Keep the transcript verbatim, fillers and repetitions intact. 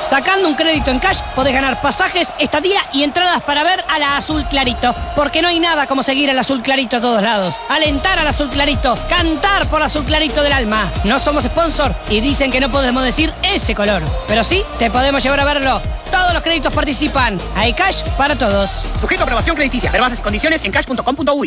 Sacando un crédito en Cash podés ganar pasajes, estadía y entradas para ver a la Azul Clarito. Porque no hay nada como seguir al Azul Clarito a todos lados. Alentar al Azul Clarito, cantar por Azul Clarito del alma. No somos sponsor y dicen que no podemos decir ese color. Pero sí, te podemos llevar a verlo. Todos los créditos participan. Hay Cash para todos. Sujeto a aprobación crediticia. Ver bases y condiciones en cash punto com punto uy.